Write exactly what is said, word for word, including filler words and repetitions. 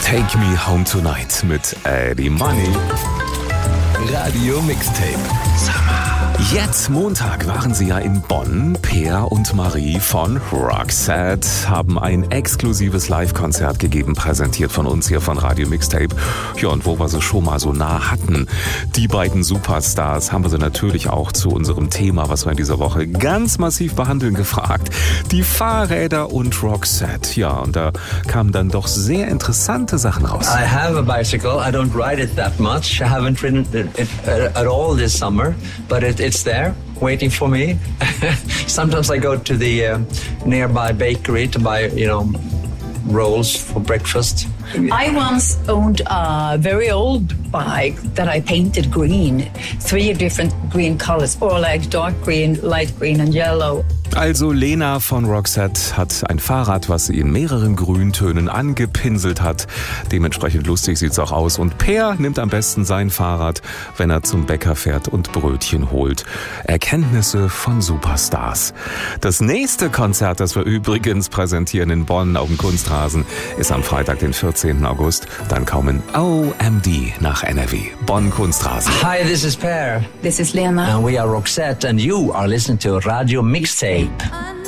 Take Me Home Tonight mit Eddie Money. Radio Mixtape. Jetzt Montag waren sie ja in Bonn. Peer und Marie von Roxette haben ein exklusives Live-Konzert gegeben, präsentiert von uns hier von Radio Mixtape. Ja, und wo wir sie schon mal so nah hatten, die beiden Superstars, haben wir sie natürlich auch zu unserem Thema, was wir in dieser Woche ganz massiv behandeln, gefragt. Die Fahrräder und Roxette. Ja, und da kamen dann doch sehr interessante Sachen raus. I have a bicycle. I don't ride it that much. I haven't ridden it at all this summer, but it, it's there waiting for me. Sometimes I go to the uh, nearby bakery to buy, you know, rolls for breakfast. I once owned a very old bike that I painted green, three different green colors, or like dark green, light green and yellow. Also Lena von Roxette hat ein Fahrrad, was sie in mehreren Grüntönen angepinselt hat. Dementsprechend lustig sieht's auch aus. Und Peer nimmt am besten sein Fahrrad, wenn er zum Bäcker fährt und Brötchen holt. Erkenntnisse von Superstars. Das nächste Konzert, das wir übrigens präsentieren in Bonn auf dem Kunstrasen, ist am Freitag, den vierzehnten August. Dann kommen O M D nach N R W. Bonn Kunstrasen. Hi, this is Peer. This is Lena. And we are Roxette and you are listening to Radio Mixtape.